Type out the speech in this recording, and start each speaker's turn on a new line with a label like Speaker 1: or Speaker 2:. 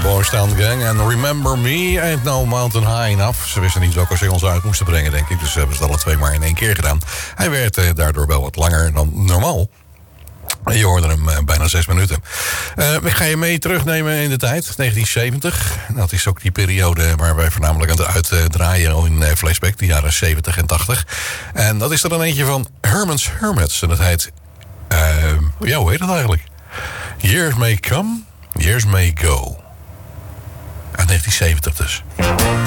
Speaker 1: Boys Town Gang en Remember Me, Ain't No Mountain High Enough. Ze wisten niet welke singles uit moesten brengen, denk ik. Dus hebben ze het alle twee maar in één keer gedaan. Hij werd daardoor wel wat langer dan normaal. Je hoorde hem bijna 6 minuten. Ik ga je mee terugnemen in de tijd, 1970. Dat is ook die periode waar wij voornamelijk aan het uitdraaien in flashback, de jaren 70 en 80. En dat is er dan eentje van Herman's Hermits. En dat heet, hoe heet dat eigenlijk? Years May Come, Years May Go. Uit 1970 dus.